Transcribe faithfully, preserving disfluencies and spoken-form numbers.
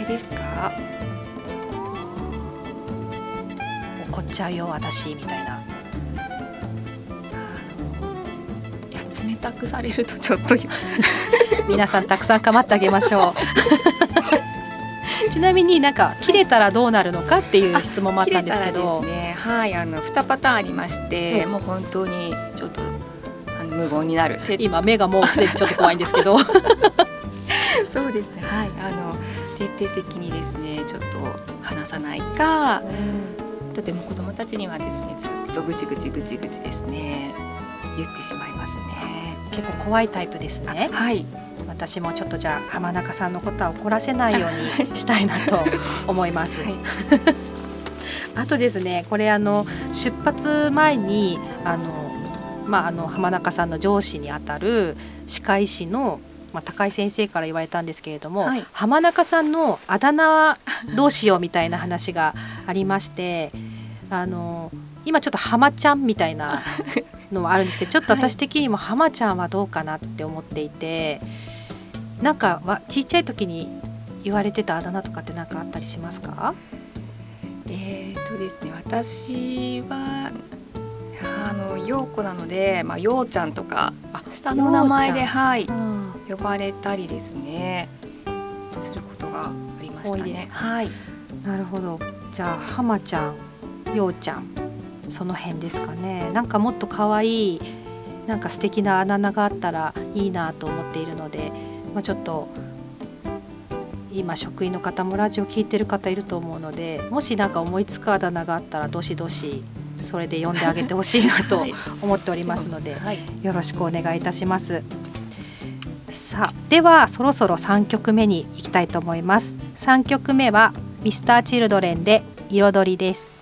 ですか？ 怒っちゃうよ私みたいな。 いや冷たくされるとちょっと皆さんたくさん構ってあげましょうちなみになんか切れたらどうなるのかっていう質問もあったんですけど、 切れたらですね、はい、あのにパターンありまして、うん、もう本当にちょっとあの無言になる。 今目がもうすでにちょっと怖いんですけどそうですね、はい、あの徹底的にですねちょっと話さないか、うん、とても子どもたちにはですねずっとぐちぐちぐちぐちですね言ってしまいますね。 結構怖いタイプですね。 はい、 私もちょっとじゃあ浜中さんのことは怒らせないようにしたいなと思います、はい、あとですねこれあの出発前にあの、まあ、あの浜中さんの上司にあたる歯科医師の、まあ、高井先生から言われたんですけれども、はい、浜中さんのあだ名どうしようみたいな話がありましてあの今ちょっと浜ちゃんみたいなのもあるんですけどちょっと私的にも浜ちゃんはどうかなって思っていて、なんかわちっちゃい時に言われてたあだ名とかって何かあったりしますか？ えーとですね私はあの陽子なので、まあ、陽ちゃんとか下の名前で、はい、うん、呼ばれたりですねすることがありましたね。はい、 なるほど。じゃあ浜ちゃん、陽ちゃんその辺ですかね。なんかもっと可愛いなんか素敵なあだ名があったらいいなと思っているので、まあ、ちょっと今職員の方もラジオ聞いてる方いると思うのでもしなんか思いつくあだ名があったらどしどしそれで呼んであげてほしいなと思っておりますので、はい、よろしくお願いいたします。さあではそろそろさんきょくめに行きたいと思います。さんきょくめはミスターチルドレンで彩りです。